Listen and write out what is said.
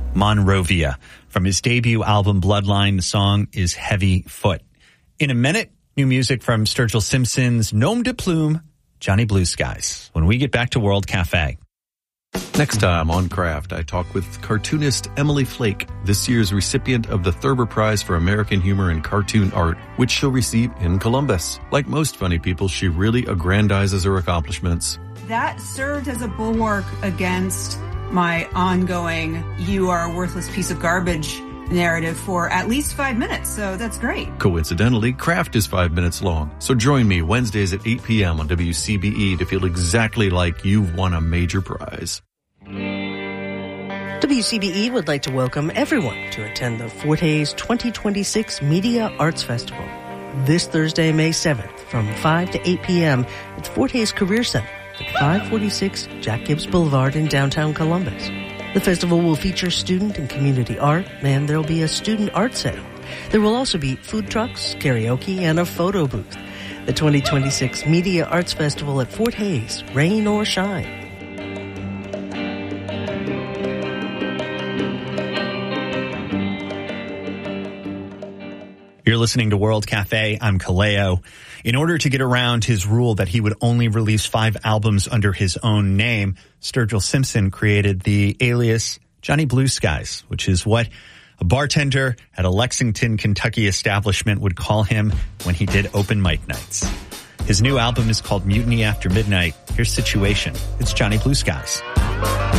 Monrovia. From his debut album, Bloodline, the song is Heavy Foot. In a minute, new music from Sturgill Simpson's Nom de Plume, Johnny Blue Skies, when we get back to World Cafe. Next time on Craft, I talk with cartoonist Emily Flake, this year's recipient of the Thurber Prize for American Humor and Cartoon Art, which she'll receive in Columbus. Like most funny people, she really aggrandizes her accomplishments. That served as a bulwark against my ongoing "you are a worthless piece of garbage" narrative for at least 5 minutes, so that's great. Coincidentally, Craft is 5 minutes long, so join me Wednesdays at 8 p.m. on WCBE to feel exactly like you've won a major prize. WCBE would like to welcome everyone to attend the Fort Hays 2026 Media Arts Festival this Thursday, May 7th from 5 to 8 p.m. at the Fort Hays Career Center at 546 Jack Gibbs Boulevard in downtown Columbus. The festival will feature student and community art, and there will be a student art sale. There will also be food trucks, karaoke, and a photo booth. The 2026 Media Arts Festival at Fort Hays, rain or shine. You're listening to World Cafe. I'm Kaleo. In order to get around his rule that he would only release 5 albums under his own name, Sturgill Simpson created the alias Johnny Blue Skies, which is what a bartender at a Lexington, Kentucky establishment would call him when he did open mic nights. His new album is called Mutiny After Midnight. Here's Situation. It's Johnny Blue Skies.